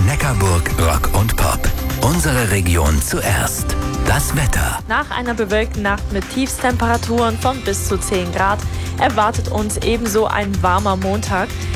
Neckarburg Rock und Pop. Unsere Region zuerst. Das Wetter. Nach einer bewölkten Nacht mit Tiefstemperaturen von bis zu 10 Grad erwartet uns ebenso ein warmer Montag.